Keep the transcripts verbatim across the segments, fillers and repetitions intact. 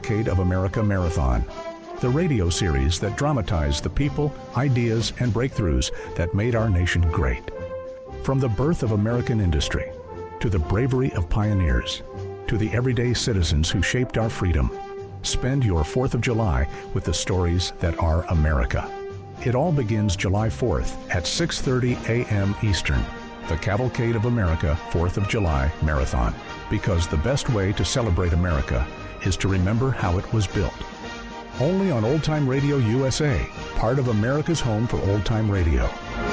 Cavalcade of America Marathon, the radio series that dramatized the people, ideas, and breakthroughs that made our nation great. From the birth of American industry, to the bravery of pioneers, to the everyday citizens who shaped our freedom, spend your fourth of July with the stories that are America. It all begins July fourth at six thirty a.m. Eastern, the Cavalcade of America fourth of July Marathon, because the best way to celebrate America is to remember how it was built. Only on Old Time Radio U S A, part of America's home for old time radio.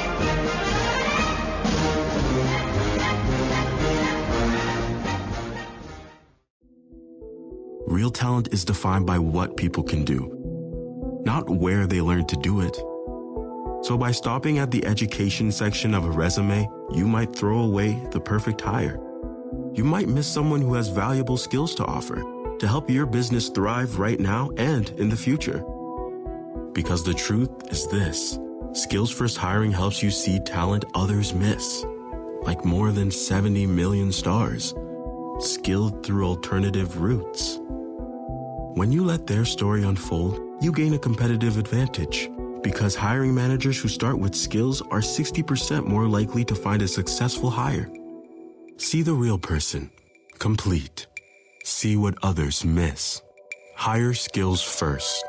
Real talent is defined by what people can do, not where they learn to do it. So by stopping at the education section of a resume, you might throw away the perfect hire. You might miss someone who has valuable skills to offer to help your business thrive right now and in the future. Because the truth is this: Skills First Hiring helps you see talent others miss, like more than seventy million stars, skilled through alternative routes. When you let their story unfold, you gain a competitive advantage, because hiring managers who start with skills are sixty percent more likely to find a successful hire. See the real person, complete. See what others miss. Hire skills first.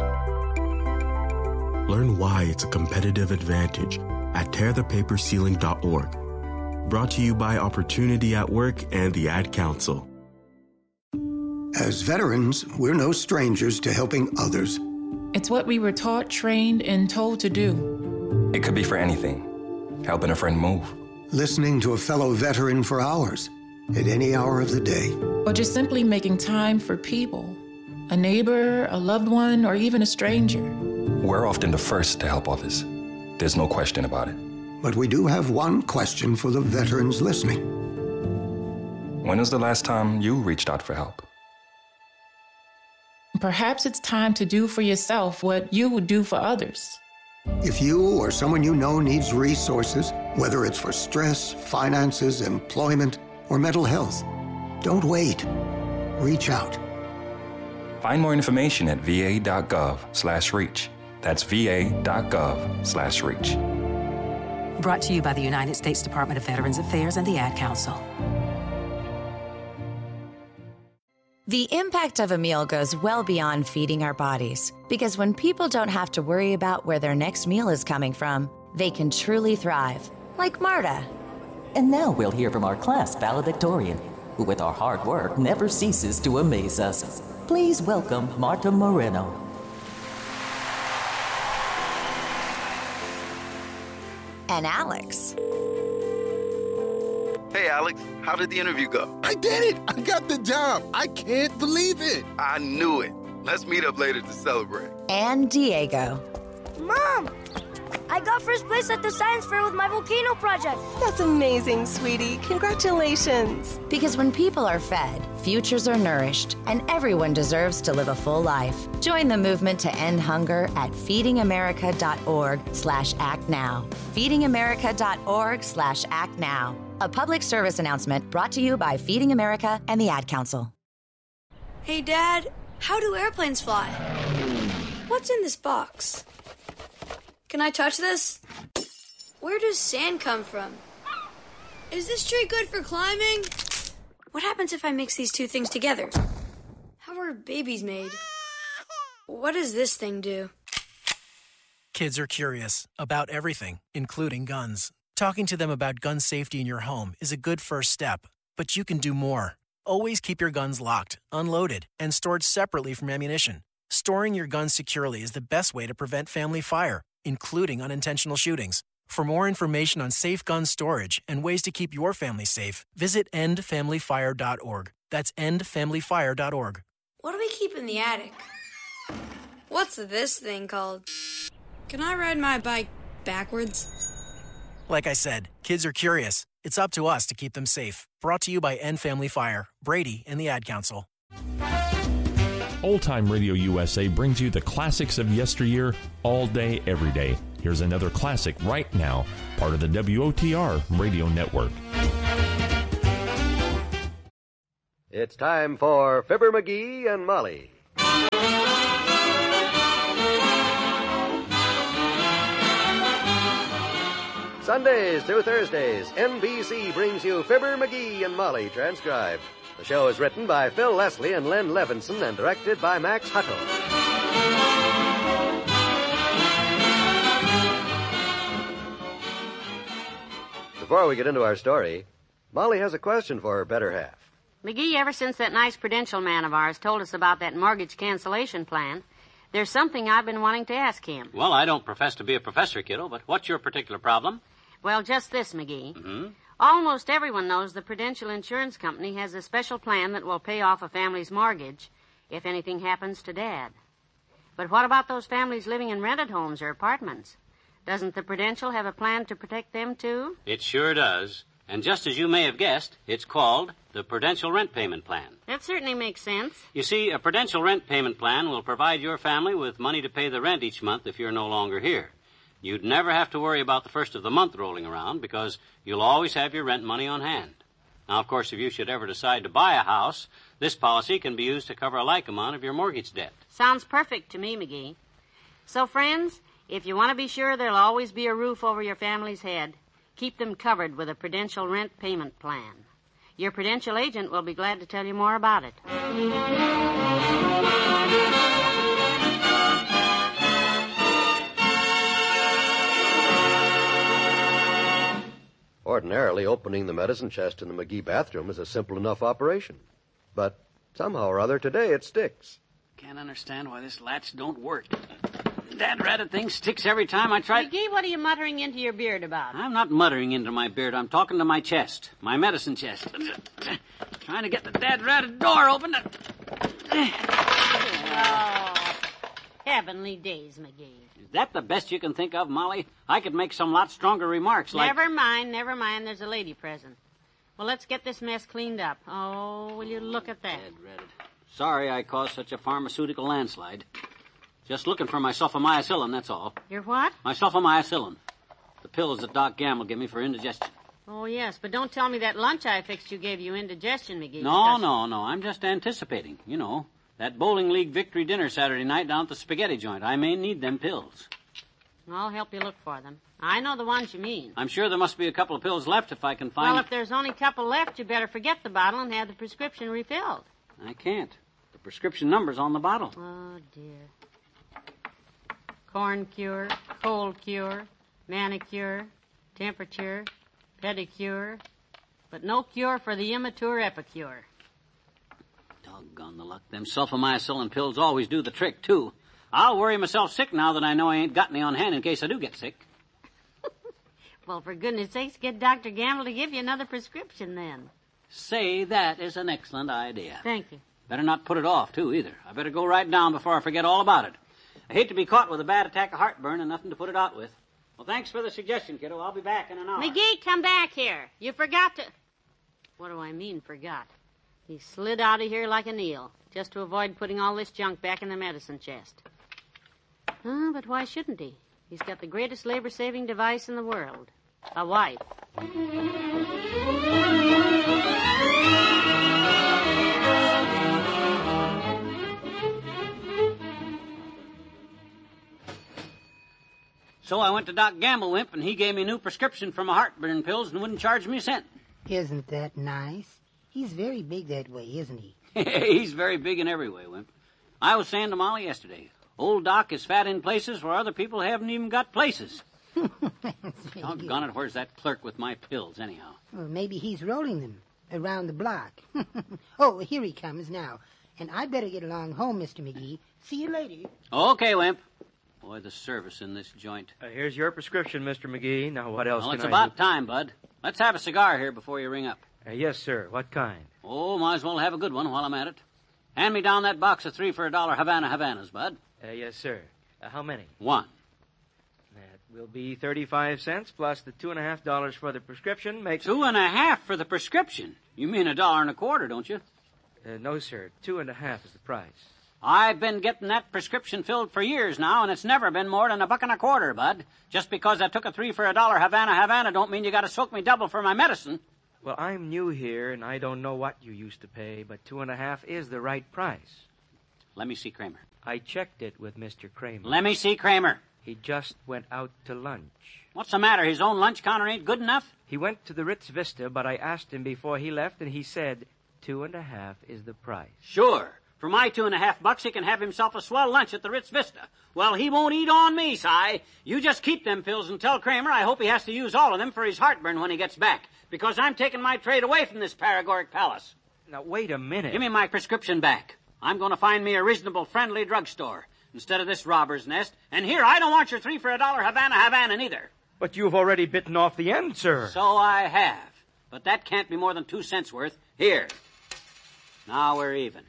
Learn why it's a competitive advantage at tear the paper ceiling dot org. Brought to you by Opportunity at Work and the Ad Council. As veterans, we're no strangers to helping others. It's what we were taught, trained, and told to do. It could be for anything. Helping a friend move. Listening to a fellow veteran for hours, at any hour of the day. Or just simply making time for people. A neighbor, a loved one, or even a stranger. We're often the first to help others. There's no question about it. But we do have one question for the veterans listening. When was the last time you reached out for help? Perhaps it's time to do for yourself what you would do for others. If you or someone you know needs resources, whether it's for stress, finances, employment, or mental health, don't wait. Reach out. Find more information at va.gov slash reach. That's va.gov slash reach. Brought to you by the United States Department of Veterans Affairs and the Ad Council. The impact of a meal goes well beyond feeding our bodies, because when people don't have to worry about where their next meal is coming from, they can truly thrive, like Marta. And now we'll hear from our class valedictorian, who with our hard work never ceases to amaze us. Please welcome Marta Moreno. And Alex. Hey, Alex, how did the interview go? I did it! I got the job! I can't believe it! I knew it. Let's meet up later to celebrate. And Diego. Mom! I got first place at the science fair with my volcano project. That's amazing, sweetie. Congratulations. Because when people are fed, futures are nourished, and everyone deserves to live a full life. Join the movement to end hunger at feedingamerica.org slash act now. feedingamerica.org slash act now. A public service announcement brought to you by Feeding America and the Ad Council. Hey, Dad, how do airplanes fly? What's in this box? Can I touch this? Where does sand come from? Is this tree good for climbing? What happens if I mix these two things together? How are babies made? What does this thing do? Kids are curious about everything, including guns. Talking to them about gun safety in your home is a good first step, but you can do more. Always keep your guns locked, unloaded, and stored separately from ammunition. Storing your guns securely is the best way to prevent family fire, including unintentional shootings. For more information on safe gun storage and ways to keep your family safe, visit end family fire dot org. That's end family fire dot org. What do we keep in the attic? What's this thing called? Can I ride my bike backwards? Like I said, kids are curious. It's up to us to keep them safe. Brought to you by End Family Fire, Brady, and the Ad Council. Old Time Radio U S A brings you the classics of yesteryear all day, every day. Here's another classic right now, part of the W O T R Radio Network. It's time for Fibber McGee and Molly. Sundays through Thursdays, N B C brings you Fibber, McGee, and Molly transcribed. The show is written by Phil Leslie and Len Levinson and directed by Max Hutto. Before we get into our story, Molly has a question for her better half. McGee, ever since that nice Prudential man of ours told us about that mortgage cancellation plan, there's something I've been wanting to ask him. Well, I don't profess to be a professor, kiddo, but what's your particular problem? Well, just this, McGee. Mm-hmm. Almost everyone knows the Prudential Insurance Company has a special plan that will pay off a family's mortgage if anything happens to Dad. But what about those families living in rented homes or apartments? Doesn't the Prudential have a plan to protect them, too? It sure does. And just as you may have guessed, it's called the Prudential Rent Payment Plan. That certainly makes sense. You see, a Prudential Rent Payment Plan will provide your family with money to pay the rent each month if you're no longer here. You'd never have to worry about the first of the month rolling around because you'll always have your rent money on hand. Now, of course, if you should ever decide to buy a house, this policy can be used to cover a like amount of your mortgage debt. Sounds perfect to me, McGee. So, friends, if you want to be sure there'll always be a roof over your family's head, keep them covered with a Prudential Rent Payment Plan. Your Prudential agent will be glad to tell you more about it. Ordinarily, opening the medicine chest in the McGee bathroom is a simple enough operation. But somehow or other today it sticks. Can't understand why this latch don't work. That ratted thing sticks every time I try... McGee, what are you muttering into your beard about? I'm not muttering into my beard. I'm talking to my chest, my medicine chest. Trying to get the dad-ratted door open. Oh, heavenly days, McGee. Is that the best you can think of, Molly? I could make some lot stronger remarks like... Never mind, never mind. There's a lady present. Well, let's get this mess cleaned up. Oh, will you look at that? Dad-ratted. Sorry I caused such a pharmaceutical landslide. Just looking for my sulfamycillin, that's all. Your what? My sulfamycillin. The pills that Doc Gamble gave me for indigestion. Oh, yes, but don't tell me that lunch I fixed you gave you indigestion, McGee. No, no, no. I'm just anticipating. You know, that bowling league victory dinner Saturday night down at the spaghetti joint. I may need them pills. I'll help you look for them. I know the ones you mean. I'm sure there must be a couple of pills left if I can find... Well, if there's only a couple left, you better forget the bottle and have the prescription refilled. I can't. The prescription number's on the bottle. Oh, dear. Corn cure, cold cure, manicure, temperature, pedicure, but no cure for the immature epicure. Doggone the luck. Them sulfamycillin pills always do the trick, too. I'll worry myself sick now that I know I ain't got any on hand in case I do get sick. Well, for goodness sakes, get Doctor Gamble to give you another prescription, then. Say, that is an excellent idea. Thank you. Better not put it off, too, either. I better go right down before I forget all about it. I hate to be caught with a bad attack of heartburn and nothing to put it out with. Well, thanks for the suggestion, kiddo. I'll be back in an hour. McGee, come back here. You forgot to... What do I mean, forgot? He slid out of here like an eel, just to avoid putting all this junk back in the medicine chest. Oh, but why shouldn't he? He's got the greatest labor-saving device in the world. A wife. So I went to Doc Gamble, Wimp, and he gave me a new prescription for my heartburn pills and wouldn't charge me a cent. Isn't that nice? He's very big that way, isn't he? He's very big in every way, Wimp. I was saying to Molly yesterday, old Doc is fat in places where other people haven't even got places. Doggone it, where's that clerk with my pills, anyhow? Well, maybe he's rolling them around the block. Oh, here he comes now. And I'd better get along home, Mister McGee. See you later. Okay, Wimp. Boy, the service in this joint. Uh, here's your prescription, Mister McGee. Now, what else Well, can it's I about do? time, Bud. Let's have a cigar here before you ring up. Uh, yes, sir. What kind? Oh, might as well have a good one while I'm at it. Hand me down that box of three for a dollar Havana Havanas, Bud. Uh, yes, sir. Uh, how many? One. That will be thirty-five cents plus the two and a half dollars for the prescription makes... Two and a half for the prescription? You mean a dollar and a quarter, don't you? Uh, no, sir. Two and a half is the price. I've been getting that prescription filled for years now, and it's never been more than a buck and a quarter, Bud. Just because I took a three for a dollar Havana Havana don't mean you gotta soak me double for my medicine. Well, I'm new here, and I don't know what you used to pay, but two and a half is the right price. Let me see Kramer. I checked it with Mister Kramer. Let me see Kramer. He just went out to lunch. What's the matter? His own lunch counter ain't good enough? He went to the Ritz Vista, but I asked him before he left, and he said two and a half is the price. Sure. For my two and a half bucks, he can have himself a swell lunch at the Ritz Vista. Well, he won't eat on me, Si. You just keep them pills and tell Kramer I hope he has to use all of them for his heartburn when he gets back, because I'm taking my trade away from this Paragoric Palace. Now, wait a minute. Give me my prescription back. I'm going to find me a reasonable, friendly drugstore instead of this robber's nest. And here, I don't want your three for a dollar Havana Havana neither. But you've already bitten off the end, sir. So I have. But that can't be more than two cents worth. Here. Now we're even.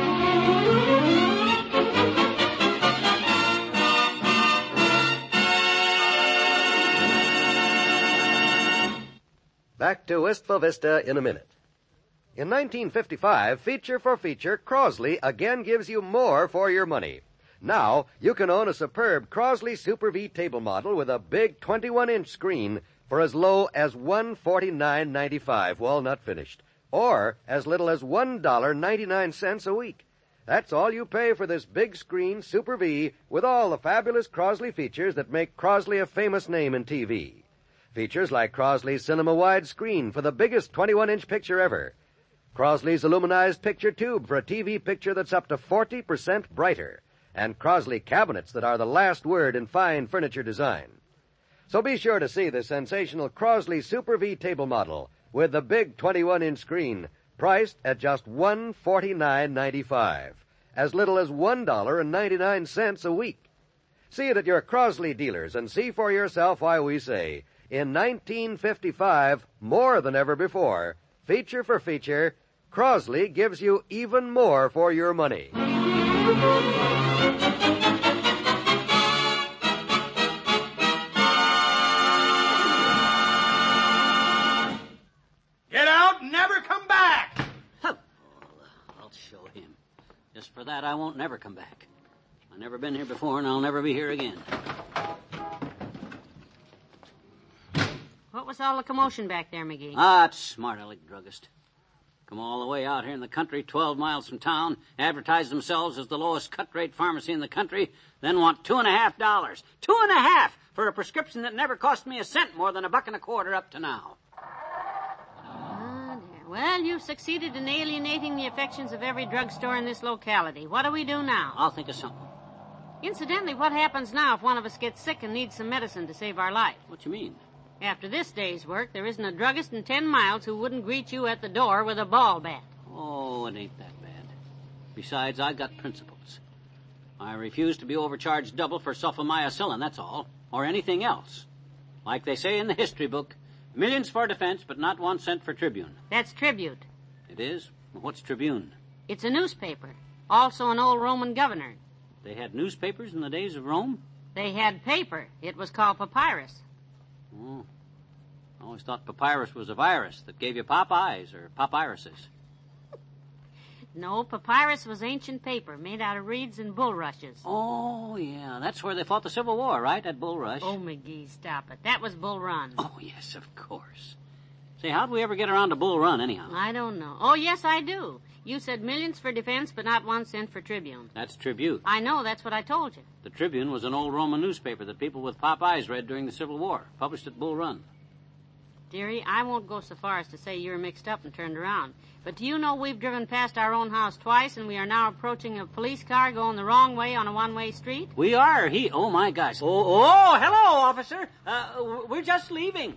Back to Wistful Vista in a minute. In nineteen fifty-five, feature for feature, Crosley again gives you more for your money. Now, you can own a superb Crosley Super V table model with a big twenty-one inch screen for as low as one hundred forty-nine ninety-five, walnut finished, or as little as one dollar and ninety-nine cents a week. That's all you pay for this big screen Super V with all the fabulous Crosley features that make Crosley a famous name in T V. Features like Crosley's Cinema Widescreen for the biggest twenty-one inch picture ever, Crosley's aluminized picture tube for a T V picture that's up to forty percent brighter, and Crosley cabinets that are the last word in fine furniture design. So be sure to see the sensational Crosley Super V table model with the big twenty-one inch screen, priced at just one hundred forty-nine ninety-five, as little as one dollar and ninety-nine cents a week. See it at your Crosley dealers and see for yourself why we say, in nineteen fifty-five, more than ever before, feature for feature, Crosley gives you even more for your money. Get out and never come back! Oh, I'll show him. Just for that, I won't never come back. I've never been here before, and I'll never be here again. What was all the commotion back there, McGee? Ah, it's smart aleck druggist. Come all the way out here in the country, twelve miles from town, advertise themselves as the lowest cut-rate pharmacy in the country, then want two and a half dollars. Two and a half for a prescription that never cost me a cent more than a buck and a quarter up to now. Ah, dear. Well, you've succeeded in alienating the affections of every drugstore in this locality. What do we do now? I'll think of something. Incidentally, what happens now if one of us gets sick and needs some medicine to save our life? What you mean? After this day's work, there isn't a druggist in ten miles who wouldn't greet you at the door with a ball bat. Oh, it ain't that bad. Besides, I've got principles. I refuse to be overcharged double for sulfamycillin, that's all, or anything else. Like they say in the history book, millions for defense, but not one cent for Tribune. That's Tribute. It is? What's Tribune? It's a newspaper, also an old Roman governor. They had newspapers in the days of Rome? They had paper. It was called papyrus. Oh. I always thought papyrus was a virus that gave you pop eyes or papyruses. No, papyrus was ancient paper made out of reeds and bulrushes. Oh, yeah. That's where they fought the Civil War, right? At Bull Rush. Oh, McGee, stop it. That was Bull Run. Oh, yes, of course. Say, how'd we ever get around to Bull Run, anyhow? I don't know. Oh, yes, I do. You said millions for defense, but not one cent for Tribune. That's Tribute. I know. That's what I told you. The Tribune was an old Roman newspaper that people with pop eyes read during the Civil War, published at Bull Run. Dearie, I won't go so far as to say you're mixed up and turned around. But do you know we've driven past our own house twice, and we are now approaching a police car going the wrong way on a one-way street? We are. He... Oh, my gosh. Oh, oh hello, officer. Uh, we're just leaving.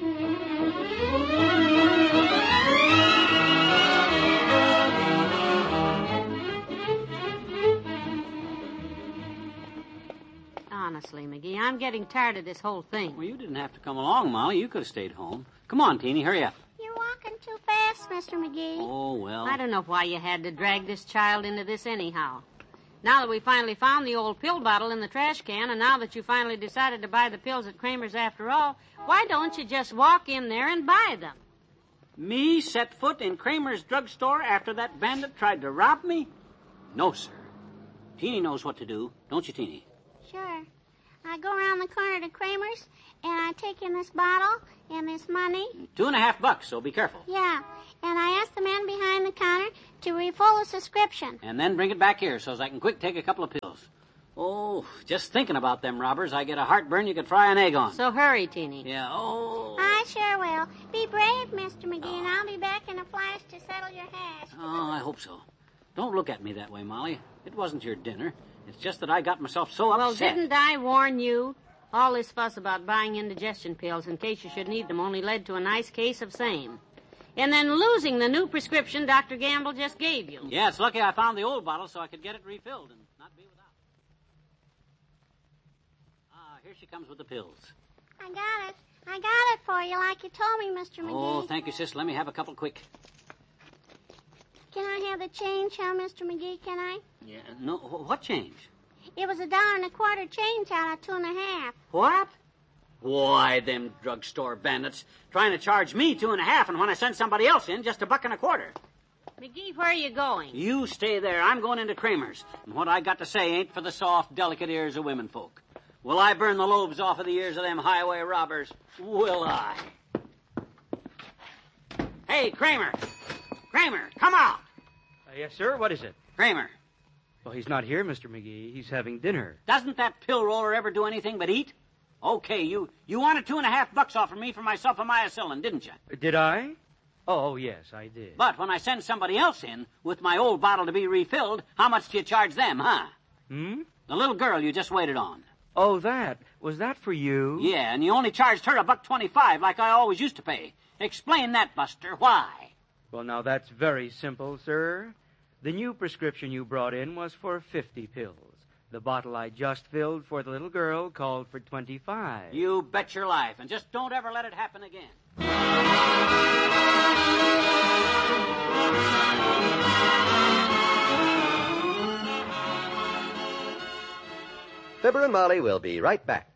Honestly, McGee, I'm getting tired of this whole thing. Well, you didn't have to come along, Molly. You could have stayed home. Come on, Teeny, hurry up. You're walking too fast, Mister McGee. Oh, well. I don't know why you had to drag this child into this anyhow. Now that we finally found the old pill bottle in the trash can, and now that you finally decided to buy the pills at Kramer's after all, why don't you just walk in there and buy them? Me set foot in Kramer's drugstore after that bandit tried to rob me? No, sir. Teeny knows what to do. Don't you, Teeny? Sure. I go around the corner to Kramer's, and I take in this bottle and this money. Two and a half bucks, so be careful. Yeah, and I ask the man behind the counter to refill the subscription. And then bring it back here so I can quick take a couple of pills. Oh, just thinking about them robbers, I get a heartburn you could fry an egg on. So hurry, Teeny. Yeah, oh. I sure will. Be brave, Mister McGee, and I'll be back in a flash to settle your hash. Oh, I hope so. Don't look at me that way, Molly. It wasn't your dinner. It's just that I got myself so upset. Well, didn't I warn you? All this fuss about buying indigestion pills in case you should need them only led to a nice case of same. And then losing the new prescription Doctor Gamble just gave you. Yeah, it's lucky I found the old bottle so I could get it refilled and not be without. Ah, here she comes with the pills. I got it. I got it for you like you told me, Mister McGee. Oh, thank you, sis. Let me have a couple quick. Can I have the change, huh, Mister McGee, can I? Yeah, no, wh- what change? It was a dollar and a quarter change out of two and a half. What? Why, them drugstore bandits trying to charge me two and a half, and when I send somebody else in, just a buck and a quarter. McGee, where are you going? You stay there. I'm going into Kramer's, and what I got to say ain't for the soft, delicate ears of women folk. Will I burn the lobes off of the ears of them highway robbers? Will I? Hey, Kramer! Kramer, come out! Uh, yes, sir. What is it? Kramer. Well, he's not here, Mister McGee. He's having dinner. Doesn't that pill roller ever do anything but eat? Okay, you, you wanted two and a half bucks off of me for my sulfamycillin, didn't you? Did I? Oh, yes, I did. But when I send somebody else in with my old bottle to be refilled, how much do you charge them, huh? Hmm? The little girl you just waited on. Oh, that. Was that for you? Yeah, and you only charged her a buck twenty-five like I always used to pay. Explain that, Buster. Why? Well, now, that's very simple, sir. The new prescription you brought in was for fifty pills. The bottle I just filled for the little girl called for twenty-five. You bet your life, and just don't ever let it happen again. Fibber and Molly will be right back.